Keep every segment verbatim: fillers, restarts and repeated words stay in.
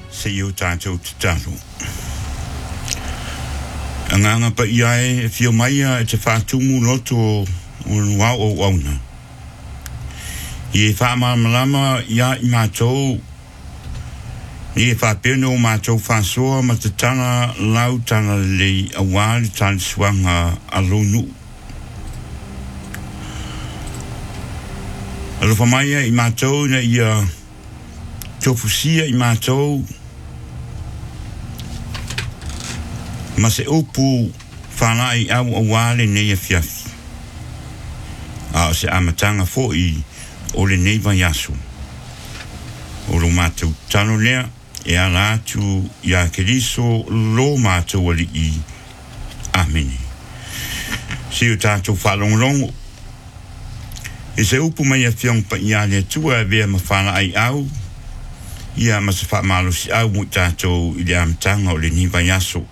se iu tātou te talo. Anganga pa iae e fio maia e te whātumu loto o wau o wauna. I e whāmamalama ia i mātou, i e whāpeno o mātou whāsoa ma te tana lau tana lei a wāli tāli suanga a lonu. Alo whamaia i mātou na ia tofusia i mātou ma se upu whanai au a wāle nei a fiafi. A se amatanga fo i o le nei vai aso. O lo mātou tano lea e ala atu i a keriso lo mātou ali i. Amene. Se o tātou whalonglongo. E se upu mai a fiong pa i a le tua e vea ma whanai au. Ia ma se whamalo si au mo tātou i le amatanga o le nei vai aso.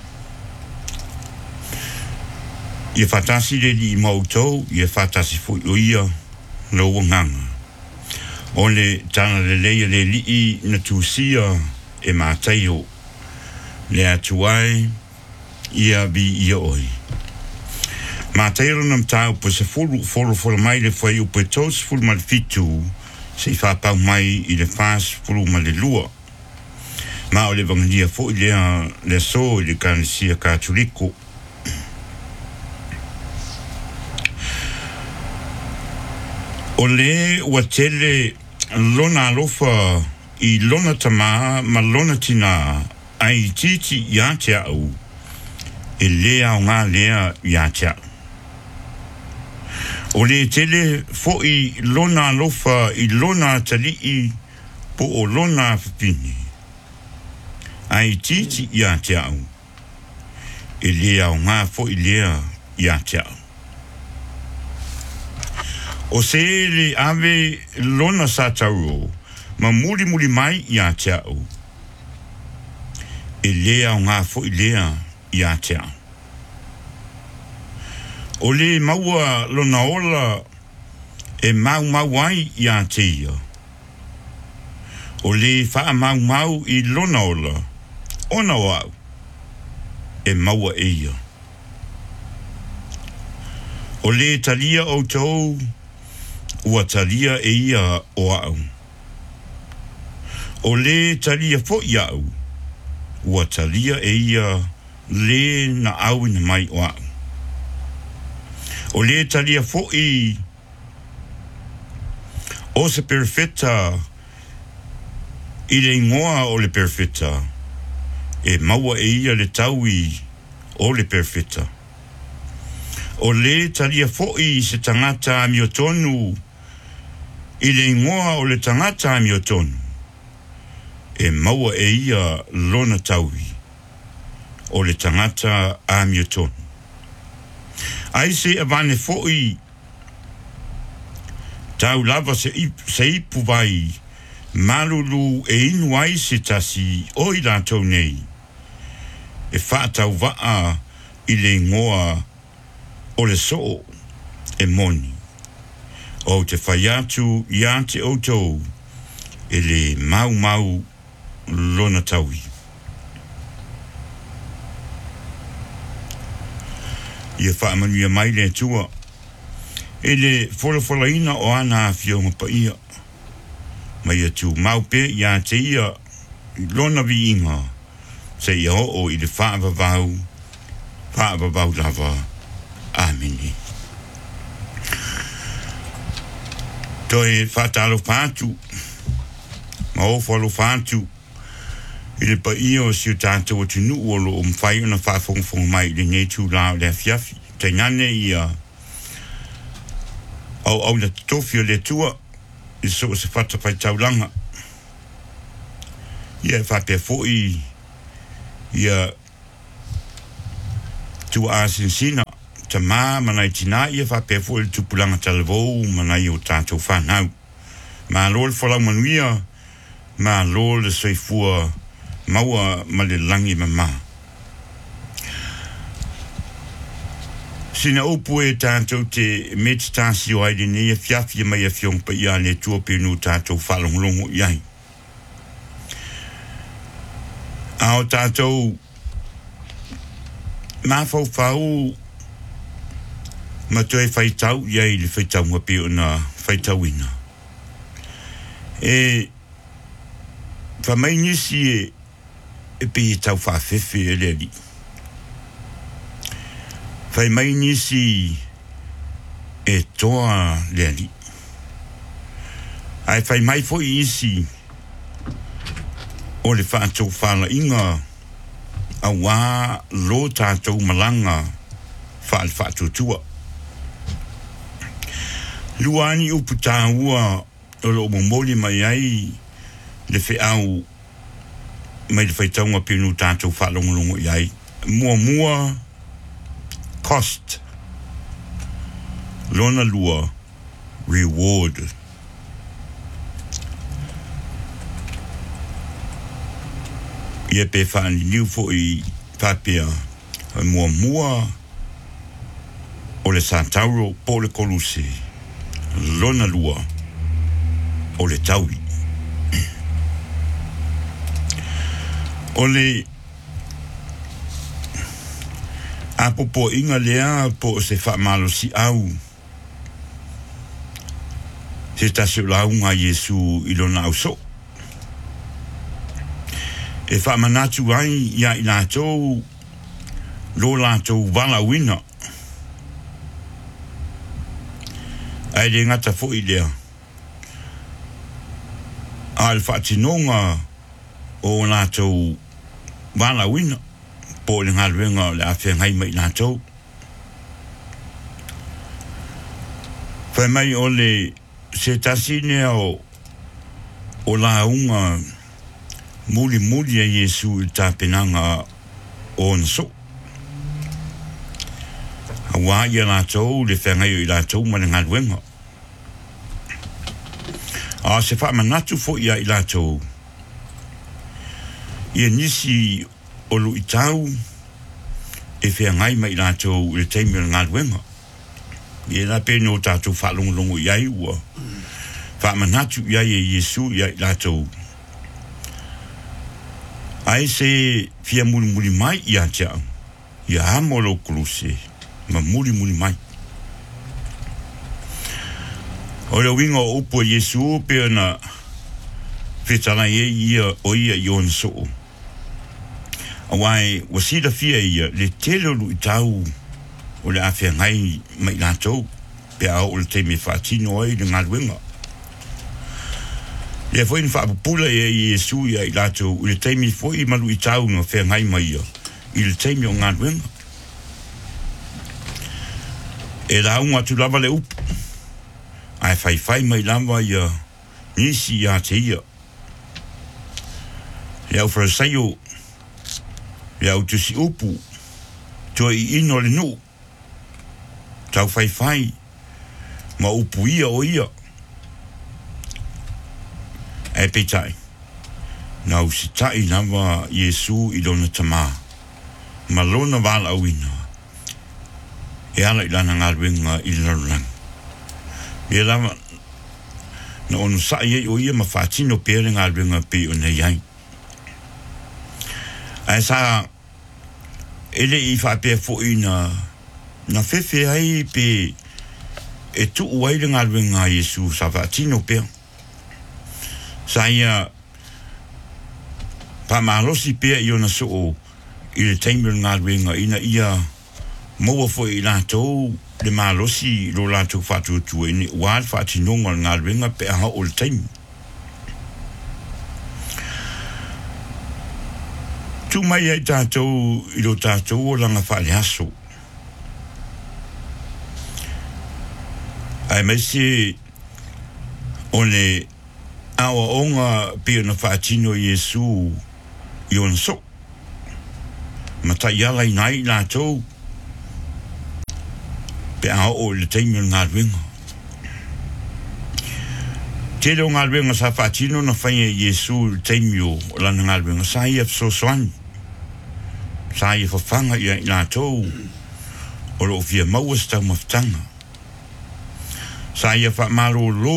Ia whatasi le li mautou, ia whatasi fo o ia lo wanganga. O le tana le leia le li i na tūsia e mātaio. Le atuai, ia bi ia oi. Mātaio nam tau po se fulu fulu fulu mai le whai upe tos fulu ma le fitu, se i whapau mai i le whas fulu ma le lua. Ma o le vangandia fo i lea le so i le kanisia kātuliko. O le ua tele lona alofa i lona tama ma lona tina ai titi i ate au e lea o ngā lea i ate au. O le tele fo i lona alofa i lona tali i po o lona fapini ai titi i ate au e lea o ngā fo i lea i ate au. O se le ave lona sa tau ma muli muli mai i a te au. E lea o ngā fo i lea i a te au. O le maua lona ola e mau mau ai i a te ia. O le wha mau mau i lona ola ona o au e maua e ia. O le talia o tau ua talia e ia o au. O le talia fo i au, ua talia e ia le na au na mai o au. O le talia fo i o se perfetta i le ingoa o le perfetta e maua e ia le taui o le perfetta. O le talia fo i se tangata mi o tonu i le ingoa o le tangata mi o tonu e maua e ia lona taui o le tangata a mi o tonu. Ai se avane fo i tau lava se, se ipu vai malulu e inu ai se tasi o i lātou nei e whaatau waa i le ingoa o le so e moni. O te whaiatu i ate o tau e le mau mau lona taui. Ia whaamanuia mai le tua e le whola whola ina o ana a fionga pa ia. Mai atu mau pe i ate ia lona vi inga se ia o i le whaavavau whaavavau lava. Amini. Toi whatalo whātu, ma o whalo whātu, i le pa ia o si o tātou o tunu uolo o mwhai o na whaafongafonga mai le nei tū lao le fiafi. Te ngane i a au au na tofi o le tua, i so o se whata pai taulanga. Ia e whapea fo i i a tua asin sina. Ta mā manai tina ia whapea fo i tupulanga talavou manai o tātou whanau. Mā lō le whalau manuia, mā lō le soifua maua ma le langi ma mā. Sina opu e tātou te meditasi o aile ne e fiafia mai a fiong pa ia le tua penu tātou whalonglongo iai. Ao tātou mafau fau ma toi whaitau iai le whaitau ngapi o na whaitau ina. E whamai nisi e e pi e tau whawhewhi e le li. Whamai nisi e toa le li. Ai whamai fo i isi o le whātou whala inga a wā lo tātou malanga whaal whātou tua. Luani upu tāua o lo momoli mai ai le whiau mai le whaitaunga pinu tātou whalongolongo i ai. Mua mua cost lona lua reward. Ia pe whaani niu fo i whapea mua mua o le Santauro po le koluse lona lua o le taui. O le apopo inga lea po se whamalo si au se tasi o launga Yesu i lona au so. E whamanatu ai ia i lātou lo lātou wala wina. Ai le ngata fo i lea. Al whatinonga o lātou wala wina. Po le ngaluenga le awhia ngai mai lātou. Whai mai o le se tasine o o launga muli muli a Yesu i tāpenanga o nso. A wā ia lātou le whengai o i lātou ma le ngaluenga. A se whamanatu fo ia i lātou. Ia nisi o lu i tau e whengai ma i lātou le teimi o ngaluenga. Ia la pene o tātou whalongolongo i ai ua. Whamanatu i ai e Yesu i ai lātou. Ai se fia muli muli mai i atia. Ia hamolo kuluse. Ma muli muli mai. O le winga o upo Yesu pe na whetala e ia o ia i on so. Awai wasida fia ia le tele lu i tau o le awhia ngai mai lātou pe au o le teime whaatino ai le ngaluenga. Le foi in fa pula e Yesu ia i lātou o le teime foi i malu i tau no whea ngai mai ia i le teime o ngaluenga. E la unga tu lava le upu. Ai fai fai mai lava ia nisi ia te ia. Le au frasaio le au tusi upu to i ino le nu. Tau fai fai ma upu ia o ia. E petai. Nau si tai lava Yesu i lona tama. Ma lona wala awina. E ala i lana ngaruenga i larulang. E lava na onu sa ia o ia ma whaatino pere ngaruenga pe o nei ai. A sa ele i whapea fo i na na fefe ai pe e tu uai le ngaruenga Yesu sa whaatino pere. Sa ia pa malosi pea i ona so o i le teimel ngaruenga ina ia moa fo i lātou le malosi lo lātou whātua tua ini wāl whātinonga ngaruenga pe aha o le teim. Tu mai ai tātou i lo tātou o langa whāle aso. Ai mai se o le awa onga pia na whaatino Yesu i on so. Mata iala i nai lātou pe a o le teimi o ngaruenga. Tele o ngaruenga sa whaatino na whaia Yesu le teimi o lana ngaruenga sa ia so soani. Sa ia whawhanga i lātou o lo fia maua stau maftanga. Sa ia whamaro lo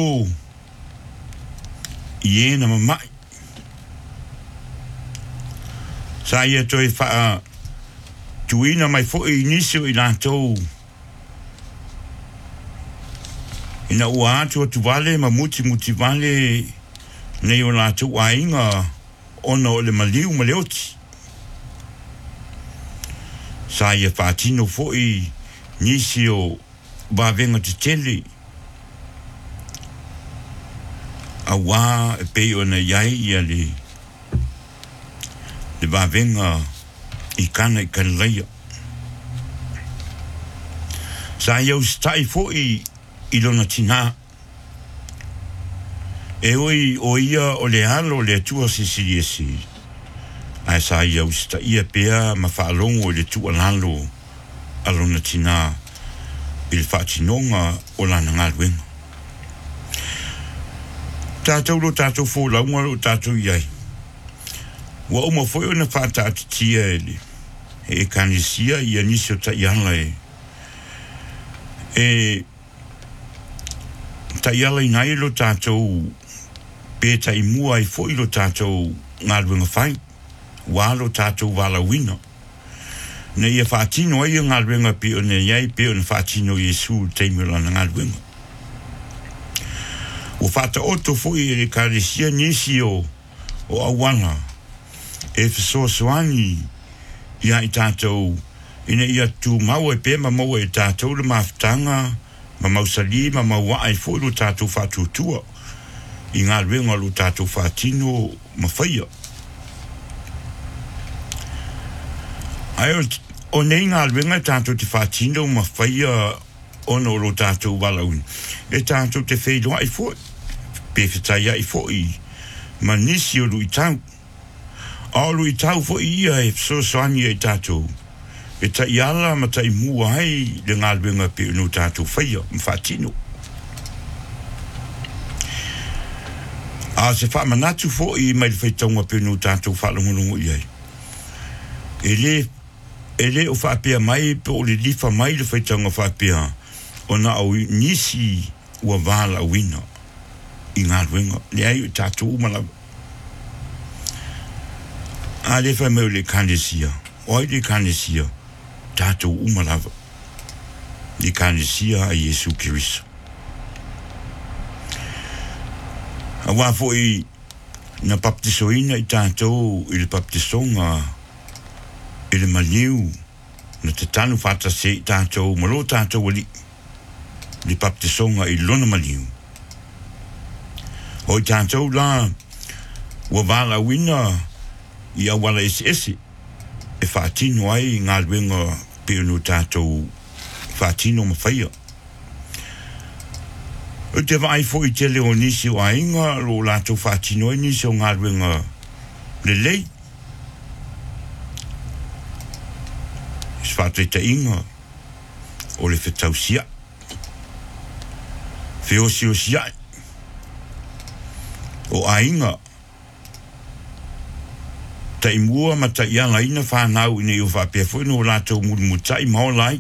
i ena mamai. Sa ia toi wha tuina mai fo i nisio i lātou. Ina ua atu atu vale ma muti muti vale nei o lātou a inga ona o le maliu ma leoti. Sa ia whaatino fo i nisio bavenga te tele. A wā e pei o na iai ia le le bavenga i kana i kanaleia. Sa ia ustai fo i i lona tina. E oi o ia o le halo le tua sisiri esi. Ai sa ia ustai ia pea ma whaalongo le tua lalo a lona tina i le whaatinonga o lana ngaluenga. Tātou lo tātou fō launga lo tātou iai. Wa uma foi ona whāta atitia ele. E kanisia ia nisio ta iala e. E ta iala i nai lo tātou pe ta i mua i foi lo tātou ngāluenga whai. Wa lo tātou wala wina. Ne ia whātino ai ngāluenga pe o ne iai pe o na whātino Jesu teimula na ngāluenga. O fata oto foi e karesia nisi o o awana e fiso soani ia i tātou ina ia tu mau e pe ma mau e tātou le maftanga ma mau sali ma mau wa ai foi lo tātou fatu tua i ngā ruenga lo tātou fatino ma whaia ai o nei ngā ruenga tātou te fatino ma whaia ono lo tātou walaun e tātou te whaidoa i foi pe whetaya i foi ma nisi o lui tau a lui tau foi ia e so soani e tātou e ta iala ma ta i mua ai le ngā luenga pe no tātou whaia mwhatino a se wha manatu foi mai le whaitaunga pe no tātou whalongonongo i ai e le e le o whapea mai pe o le lifa mai le whaitaunga whapea o na au nisi ua wala wina i ngā ruenga le ai o tātou umalawa a le whai meu le kanesia o ai le kanesia tātou umalawa le kanesia a Jesu Kiriso a wafo i na baptisoina i tātou i le baptisonga i le maliu na te tanu whata se i tātou malo tātou ali le baptisonga i lona maliu o i tātou la ua wala wina i awala esi esi e whaatino ai ngā luenga pe no tātou whaatino ma whaia o te vai fo i te leo nisi o ainga lo lātou whaatino ai nisi o ngā luenga le lei is whaatreita inga o le whetau sia Feosi o siai o ainga ta imua ma ta iala ina whanau ina i o whapea fwoi no lātou muru mutai mao lai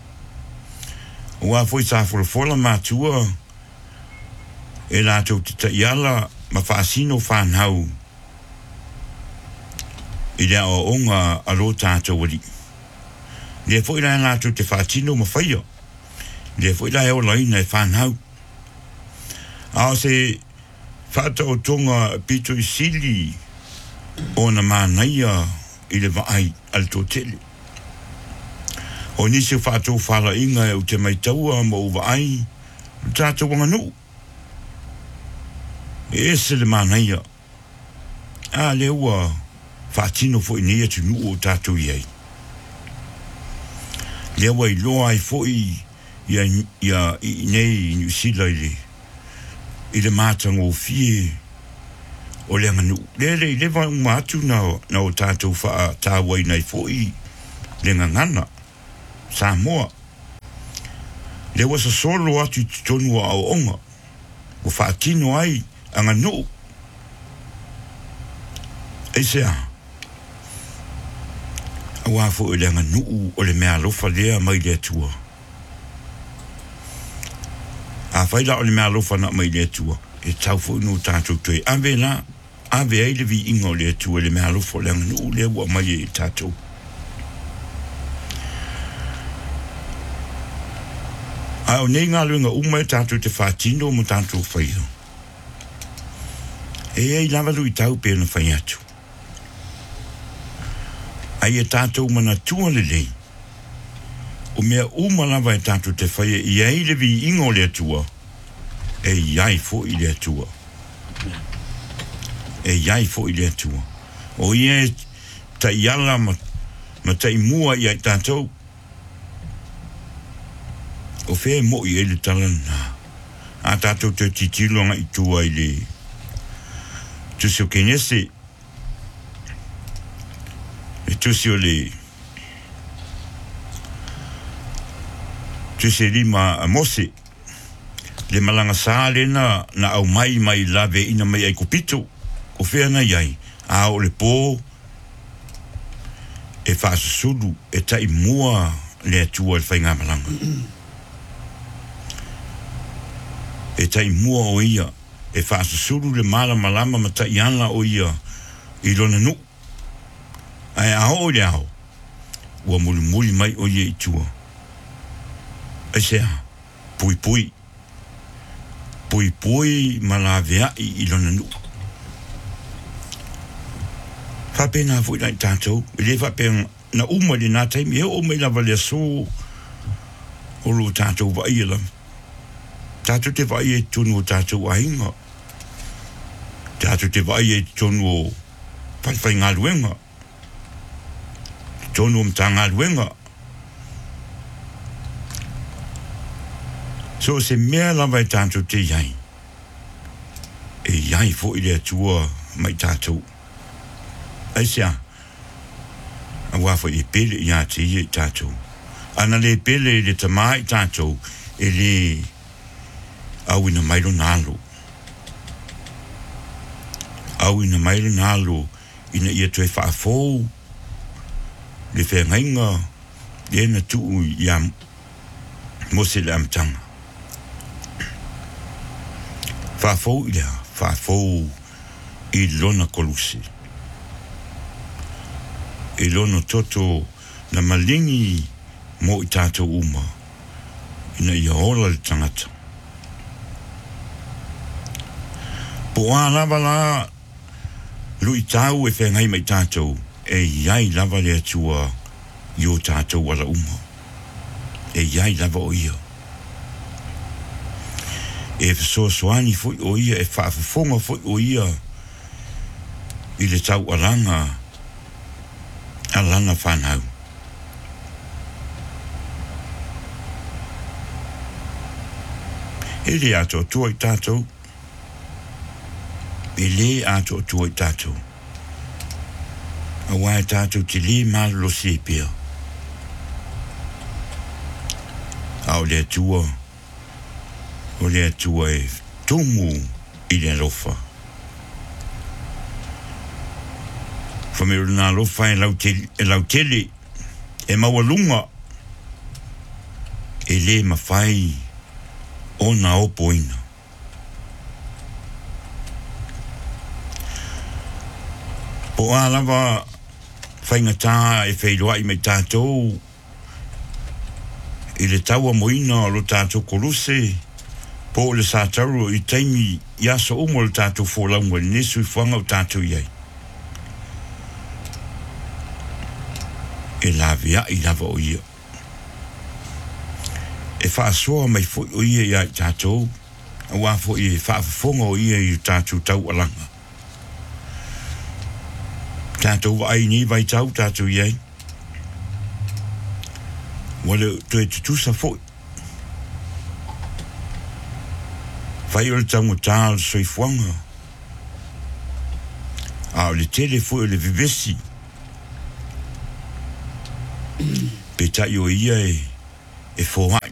o a fwoi sa wholafola mātua e lātou te ta iala ma whaasino whanau i rea o onga alo tātou wali le fwoi lai lātou te whaatino ma whaia le fwoi lai o laina e whanau a se whata o tonga pito i sili o na mānaia i le vaai al tō tele. O nisi o whata o whala inga e o te maitaua ma o vaai tātou wanganu. E ese le mānaia. A le ua whatino fo i nea tu nu o tātou iei. Le ua i loa i fo i ia i nei i sila i le i le mātanga o fie o le anganu. Le le le vai un mātu na, na o tātou wha tāwai nei fōi le ngangana Samoa. Le wasa solo atu tonu a o onga o whaatino ai anganu. E sea a wafo o le anganu o le mea lofa lea mai le atua. A whaila o le mea lofa na mai le tua. E tau fo no tātou tue. Ame la, a vea le vi ingo le tu le me halo fo le nganu le wa mai e tātou. A o nei ngā luenga uma e tātou te whātino mo tātou whaia. E ei lava lui tau pe na whai atu. Ai e tātou mana tua le lei. O mea uma lava e tātou te whaia i ei le vi ingo le atua. E iai fo i le atua. E iai fo i le atua. O ia e ta iala ma, ma ta imua i ai tātou. O fe mo i ele talana. A tātou te titilonga i tua i le. Tusi o kenese. E tusi o le. Tusi lima a mose. Le malanga sāle na, na au mai mai lave ina mai ai kupito. O fe ana iai. A o le pō. E whaasasulu. E tai mua le atua le whainga malanga. E tai mua o ia. E whaasasulu le mala malama ma tai ana o ia. I lona nu. Ai aho le aho. Ua muli muli mai o ia i tua. E sea. Pui pui. Pui pui malavea i i lona nu. Whapena fui lai tātou. I le whapena na uma le nā taimi. E o me lava le so. O lo tātou wa ia lam. Tātou te vai e tonu o tātou ainga. Tātou te vai e tonu o whaiwhai ngā luenga. Tonu o mta ngā luenga. So se mea lava e tātou te iai. E iai fo i le atua mai tātou. Ai sea. A wafo i pele i a te i tātou. Ana le pele le tamai tātou. E le... au ina mailo nalo. Au ina mailo nalo ina ia tue whaafou le whengainga le na tuu ia mose le amtanga. Whaafou i lea, whaafou i lona koluse. I lona toto na malingi mo i tātou uma ina ia ola le tangata. Po a lava la lui tau e whengai mai tātou e iai lava le atua i o tātou wala uma. E iai lava o ia. E whasoa soani fui o ia e whaafafonga fui o ia i le tau alanga alanga whanau. E le ato tua i tātou e le ato tua i tātou. A wai tātou te le malo se pia. A o le atua, o le atua e tumu i le lofa. Whameru nā lofa e lau tele, e lau tele, e mawalunga, e le mawhai o na opoina. Po a lava whaingatā e whairoa i mei tātou i le taua moina o lo tātou koluse po le sātauro i taimi i aso umo le tātou wholaunga nesu i whanga o tātou iai. E lavea i lava o ia. E whaasoa mai fo o ia i ai tātou a wafo i whaafafonga o ia i tātou tau alanga. Tātou wa ai ni vai tau tātou iai. Wale tu e tutusa fo. Whai o le tango tāl soi fuanga. A o le tele fo o le vivesi. Pe tai o ia e e fo hai.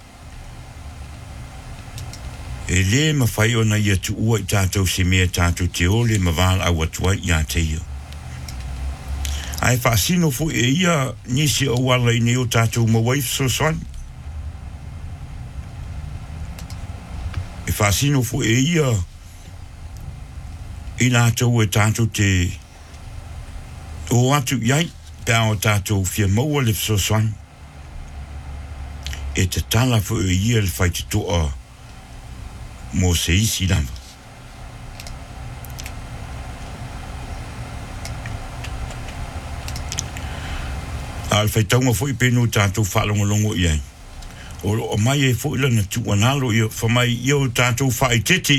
E le ma whai o na ia tu ua i tātou se mea tātou te ole ma wāla au atua i a te ia. Ai whaasino fo e ia nisi o wala i neo tātou ma waif so soan. E whaasino fo e ia I lātou e tātou te o atu iai pēa o tātou fia maua le fsoswani e te tala fu e ia le whai te toa mo se isi lama. A le whai taunga fu i pēnu tātou whalongolongo iai. O, o mai e fu ila na tuanalo i o whamai i o tātou whai tete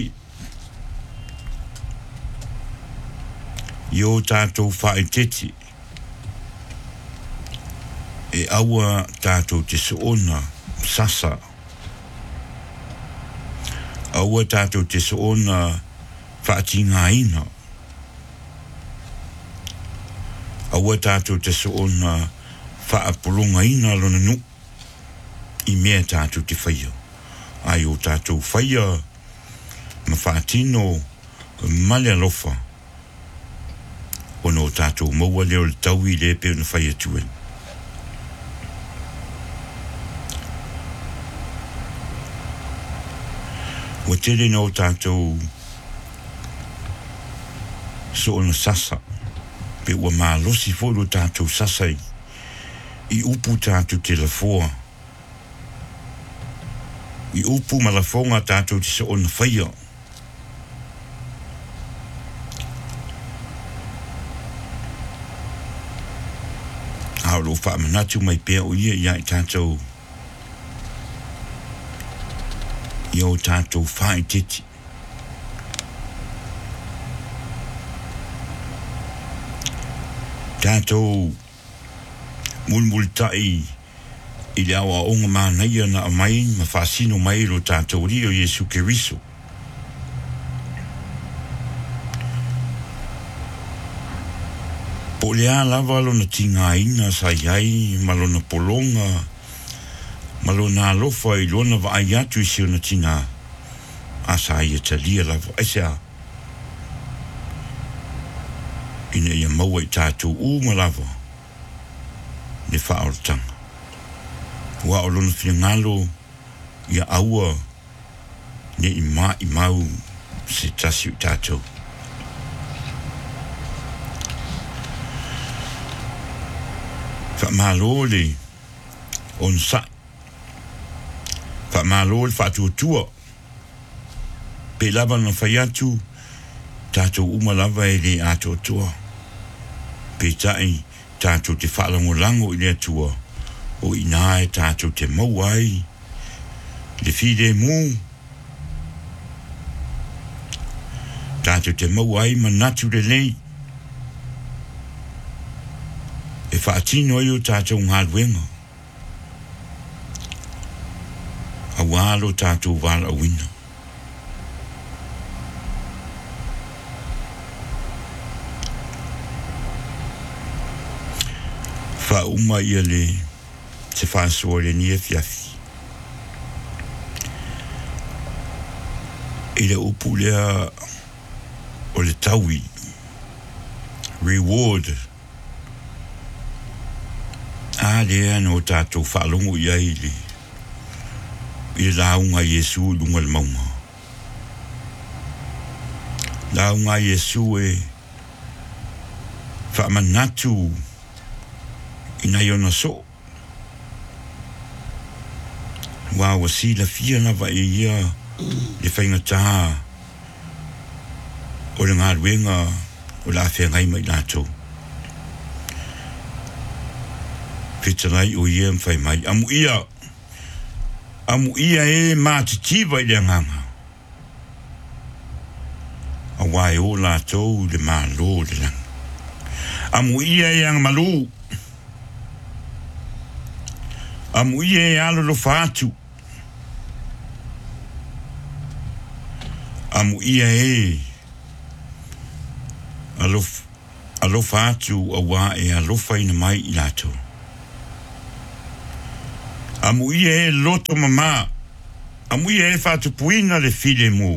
Yo tātou whae tete e aua tātou te soona sasa. Aua tātou te soona whaatinga ina. Aua tātou te soona whaapolonga ina lona nu. I mea tātou te whaia. Ai o tātou whaia ma whaatino male alofa. Ono tātou maua leo le tau I le peo na whai atuen. Wa tere no tātou so ona sasa. Pe ua maa losi fōro tātou sasa I, I upu tātou te la fōa. I upu ma la fōnga tātou te so ona whaia. Lo wha manatu mai pēr o ia ia I tātou I o tātou whae tete. Tātou mulmultai I le awa onga mānaia na amai ma whaasino mai lo tātou rio Yesu Keriso. Po lea lava lona tinga ina sa iai, malona polonga, malona alofa I lona wa ai atu I siona tinga. Asa ia talia lava, aisea. Ina ia maua I tātou uma lava. Ne whaorotanga. Wa o lona whiangalo, ia aua, ne I ma I mau se tasi I tātou. Fa malo le on sa fa malo le fa tu tua pe lava no fa yatu tato uma lava e le ato tua pe tai tato te fa lango lango I le tua o ina e tato te mauai le fide mu tato te mauai manatu le lei e whaatino I o tātou ngā luenga. A wālo tātou wāla wina. Whauma ia le te whaasua le nia fiafi. I le upu lea o le taui. Reward. A lea no tātou whaalongo ia I le I launga Yesu lunga le maunga. Launga Yesu e whaamanatu ina iona so. Wa wasi la fia na wa e ia le whainga taha o le ngā ruenga o la whea ngai mai lātou. Pitanai o ia mwhai mai. Amu ia, amu ia e mātitiwa I le nganga. A wai o lātou le mālo le lang. Amu ia e ang malu. Amu ia e alo lo fātu. Amu ia e alo, alo fātu a wā e alo whaina mai I lātou. Amu ia e loto mama. Amu ia e whātu puina le file mu.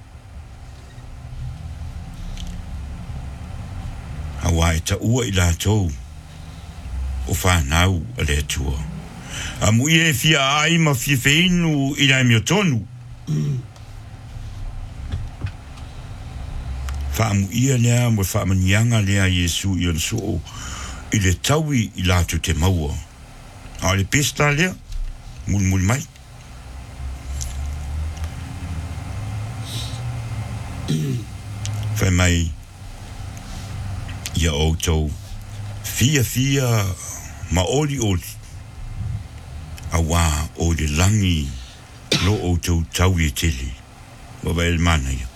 Hawa e ta ua I lātou. O whānau a le atua. Amu ia e fia ai ma fia feinu I la miotonu. Whaamu ia lea mo whaamanianga lea Yesu i on so i le taui i lātu te maua. A le pesta lea, muli muli mai. Whai mai ia o tau fia fia ma oli oli. A wā o le langi lo o tau tau i tele. Wawa el mana ia.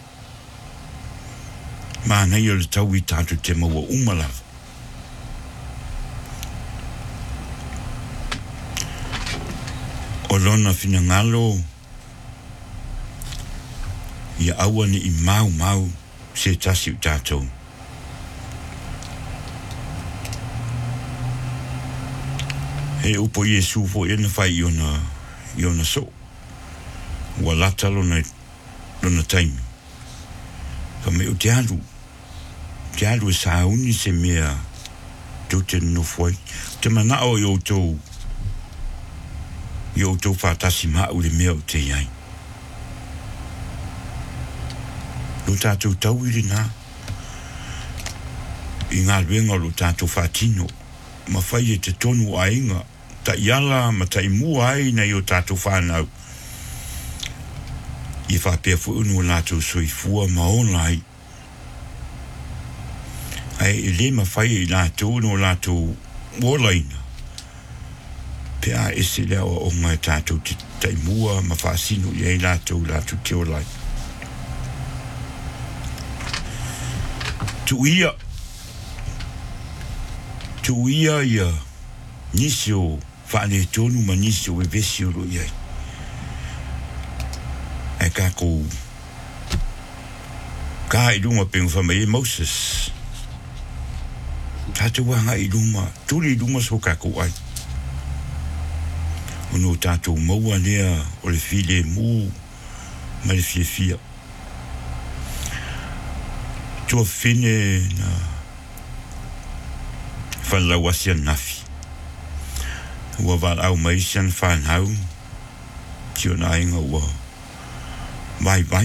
Mana ia le tau i tātu te maua umalawa. O lona fina ngalo ia aua ni i mau mau se tasi u tātou. He upo Yesu fo ena whai i ona, i ona so. Ua lata lona, lona taimi. Ka me o te alu. Te alu e sauni se mea tau te no fwai. Te manao i o tau i o tau whātasi mau le mea o te iai. Lo tātou tau i rina. I ngā ruenga lo tātou whātino. Ma whai e te tonu a inga. Ta iala ma ta imua ai na i o tātou whānau. I whapea fu unu o lātou soifua ma online. Ai e le ma whai i lātou no lātou wolaina. Pea e se lea o ngai tātou te taimua ma whaasino i ei lātou lātou te olai. Tu ia. Tu ia ia. Nisi o whaane tonu ma nisi o e vesi o lo iai. E ka kou. Ka i runga pengu whama e Moses. Tātou wanga i runga. Turi i runga so ka kou ai. Ono tātou maua lea o le file mu ma le fia fia. Tua fine na whalawasi an nafi. Ua wal au maisian whanau. Tio na inga ua vai vai.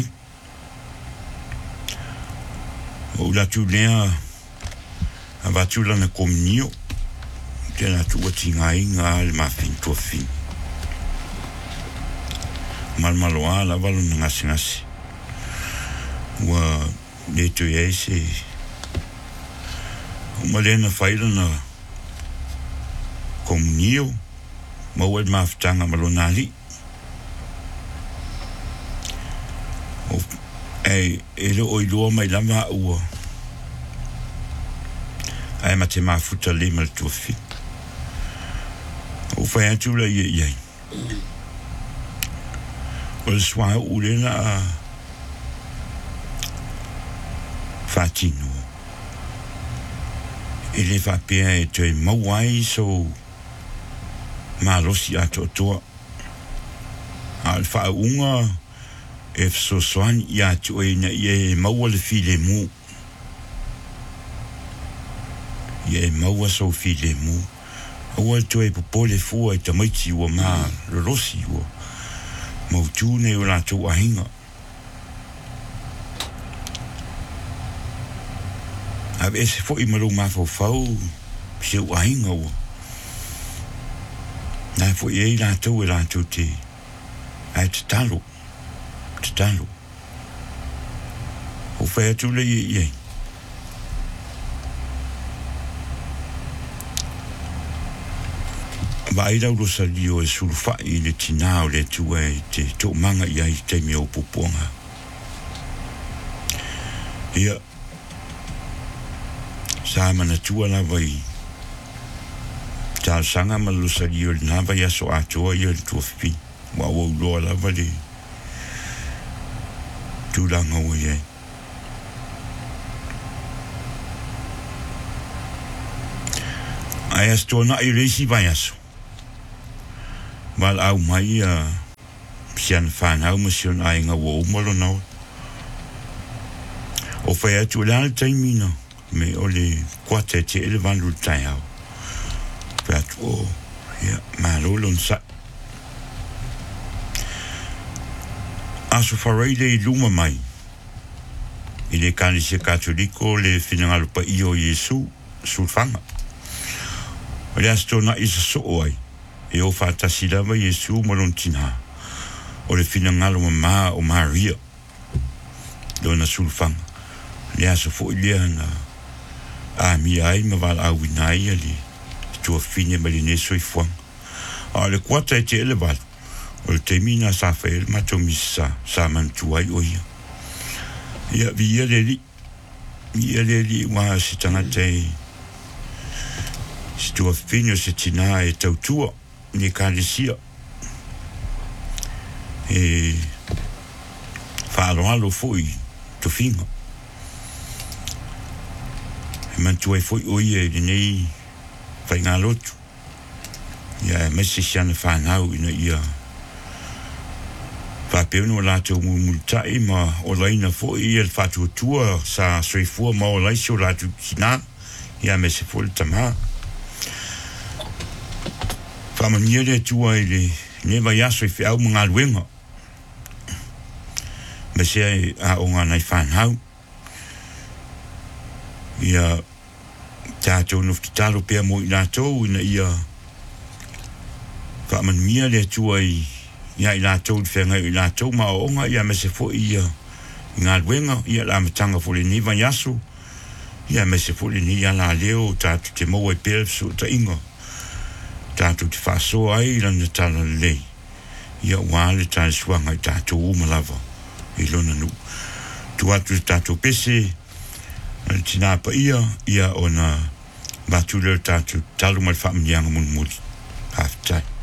O la tu lea a watu lana kominio. Tēnā tua tinga inga le mawhin tua fin. Malmaloa la walo na ngasi ngasi. Ua le tu e se uma lena whaira na komunio ma ua mawhitanga malonali. O e e lo o iloa mai lama ua ai ma te mawhuta le mal tua fin. O whai atu la ia iai. O le swaa urena a whatino. E le whapea e te mawai so malosi ato toa. A le whaunga e so soan i atu e na i e maua le file mu. I e maua so file mu. Aua to e popole fua e tamaiti ua ma lorosi ua. Mautune o la tau ahinga. Awe e se fo i maru mafau fau se u ahinga ua. Nai fo i e la tau e la tau te ai te talo. Te talo. O whai atu le i e. Wa ai rau rosa rio e suru i le tinao le tua e te tō manga i ai te mea o puponga. Ia, sa mana tua la vai, ta sanga ma rosa rio le nava ia so atoa ia le tua fi, wa wau loa la va le tūranga o iai. Ai as tōna i reisi vai aso. Mal au mai a sian whanau ma sion ainga wo umalo nau. O whai atu lana taimina me o le kuate te ele vandu tai au. Whai atu o ia malolon sa. Aso whareile i luma mai. I le kanisia katoliko le finangalo pa i o Iesu sulfanga. O le astona isa so ai. E o fatasi lava Iesu molontina. O le finangalo ma o Maria. Dona sulfanga. Le aso fo ilia na a mi ai ma val a winai ali. Tua fine ma le ne soifuanga. A le kuata e te ele val. O le temina sa fael ma to misa sa mantuai o ia. Ia via le li. Ia le li wa si tangate. Si tua fine se tina e tautua. Ni kalisia. E falo alo foi to finga. E mantuai foi o ia le nei fai ngā lotu. Ia mesi siana whanau ina ia whapeuno la tau mumutai ma o laina fo i el whatu tua sa soifua ma o laisi o latu kina ia mesi fo le tama. Whamania le tua i le newa iaso i whiau mga luenga. Mesi a o ngā nei whanau. Ia tātou nufti talo pia mo i lātou ina ia whamania le tua i ia i lātou i whenga i lātou ma o onga ia me se fo ia i ngā luenga ia la matanga fo le niwa yasu ia me se fo le ni ala leo tātou te maua i pēr so ta inga tātou te whaso ai lana tala lei ia wāle tāle suanga i tātou umalava i lona nu tu atu tātou pese tina pa ia ia ona batuleur tātou talu mai whamanianga mun muli haftai.